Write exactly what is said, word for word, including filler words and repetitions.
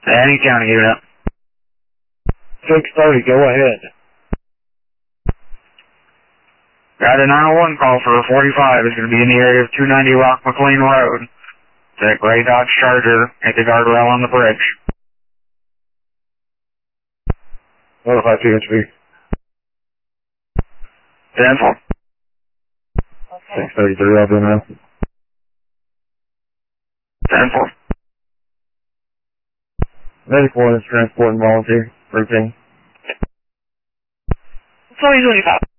Any county unit. six thirty, go ahead. Got a nine one one call for a forty-five. It's going to be in the area of two ninety Rock McLean Road. That gray Dodge Charger at the guardrail on the bridge. Notify P H B. ten four. Okay. six thirty-three, I'll do now. ten four. Medical is transport and volunteer. Routine. twenty twenty-five.